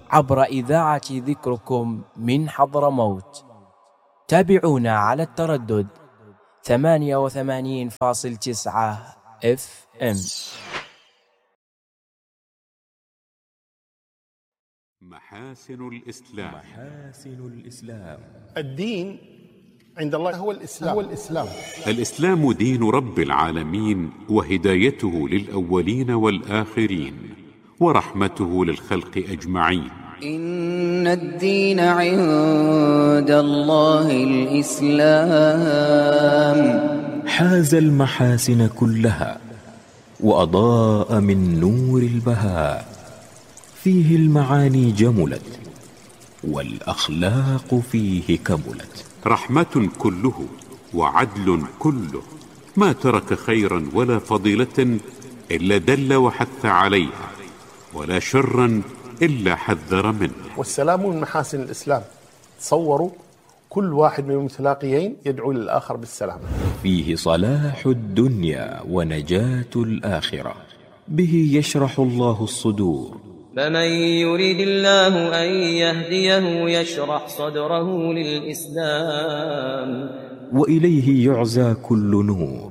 عبر إذاعة ذكركم من حضرموت. تابعونا على التردد 88.9 FM. محاسن الإسلام. الدين عند الله هو الإسلام. الإسلام دين رب العالمين، وهدايته للأولين والآخرين، ورحمته للخلق أجمعين. إن الدين عند الله الإسلام. حاز المحاسن كلها وأضاء من نور البهاء، فيه المعاني جملت والأخلاق فيه كملت. رحمة كله وعدل كله، ما ترك خيرا ولا فضيلة إلا دل وحث عليها، ولا شرا إلا حذر منه. والسلام من محاسن الإسلام. تصوروا كل واحد من المتلاقيين يدعو للآخر بالسلام. فيه صلاح الدنيا ونجاة الآخرة، به يشرح الله الصدور. فمن يريد الله أن يهديه يشرح صدره للإسلام، وإليه يعزى كل نور.